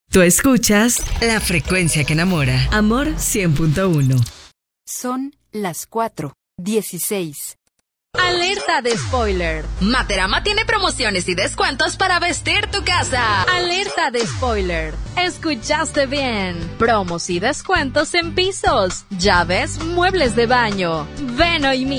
Tú escuchas La Frecuencia que Enamora. Amor 100.1. Son las 4:16. Alerta de spoiler. Materama tiene promociones y descuentos para vestir tu casa. Alerta de spoiler. Escuchaste bien. Promos y descuentos en pisos, llaves, muebles de baño. Ven hoy mismo.